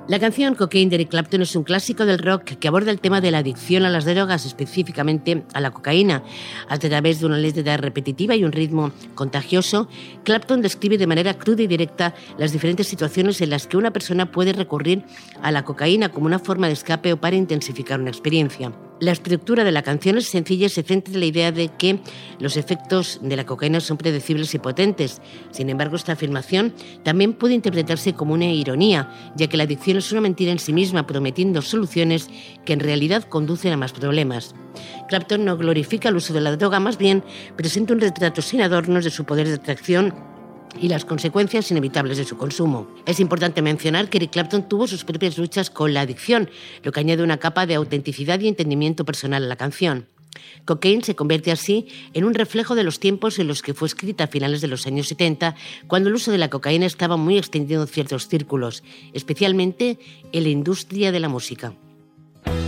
La canción Cocaine de Eric Clapton es un clásico del rock que aborda el tema de la adicción a las drogas, específicamente a la cocaína. A través de una letra repetitiva y un ritmo contagioso, Clapton describe de manera cruda y directa las diferentes situaciones en las que una persona puede recurrir a la cocaína como una forma de escape o para intensificar una experiencia. La estructura de la canción es sencilla y se centra en la idea de que los efectos de la cocaína son predecibles y potentes. Sin embargo, esta afirmación también puede interpretarse como una ironía, ya que la adicción es una mentira en sí misma, prometiendo soluciones que en realidad conducen a más problemas. Clapton no glorifica el uso de la droga, más bien presenta un retrato sin adornos de su poder de atracción y las consecuencias inevitables de su consumo. Es importante mencionar que Eric Clapton tuvo sus propias luchas con la adicción, lo que añade una capa de autenticidad y entendimiento personal a la canción. Cocaine se convierte así en un reflejo de los tiempos en los que fue escrita a finales de los años 70, cuando el uso de la cocaína estaba muy extendido en ciertos círculos, especialmente en la industria de la música.